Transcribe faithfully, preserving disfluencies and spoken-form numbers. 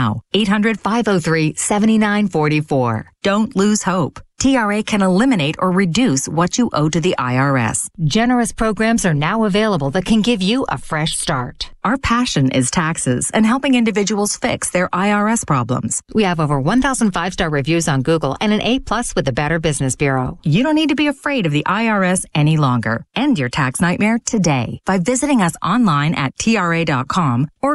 now. eight hundred, five oh three, seven nine four four. Don't lose hope. T R A can eliminate or reduce what you owe to the I R S. Generous programs are now available that can give you a fresh start. Our passion is taxes and helping individuals fix their I R S problems. We have over one thousand five-star reviews on Google and an A plus with the Better Business Bureau. You don't need to be afraid of the I R S any longer. End your tax nightmare today by visiting us online at T R A dot com or